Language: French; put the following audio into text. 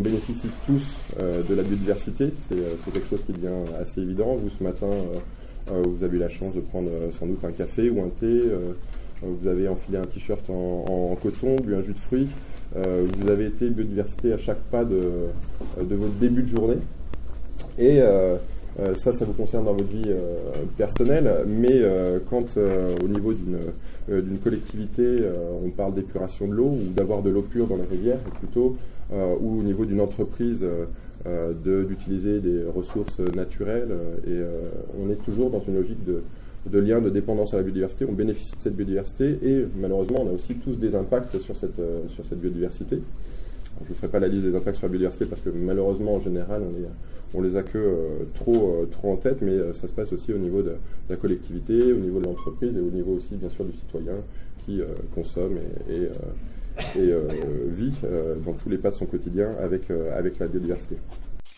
bénéficie tous de la biodiversité, c'est quelque chose qui devient assez évident. Vous, ce matin, vous avez eu la chance de prendre sans doute un café ou un thé, vous avez enfilé un t-shirt en coton, bu un jus de fruits, vous avez été biodiversité à chaque pas de votre début de journée. Et ça vous concerne dans votre vie personnelle, mais quand au niveau d'une collectivité, on parle d'épuration de l'eau ou d'avoir de l'eau pure dans les rivières plutôt, ou au niveau d'une entreprise d'utiliser des ressources naturelles, et on est toujours dans une logique de lien de dépendance à la biodiversité, on bénéficie de cette biodiversité et malheureusement on a aussi tous des impacts sur cette biodiversité. Je ne ferai pas la liste des impacts sur la biodiversité parce que malheureusement en général on les a que trop en tête, mais ça se passe aussi au niveau de la collectivité, au niveau de l'entreprise et au niveau aussi bien sûr du citoyen qui consomme et vit dans tous les pas de son quotidien avec la biodiversité.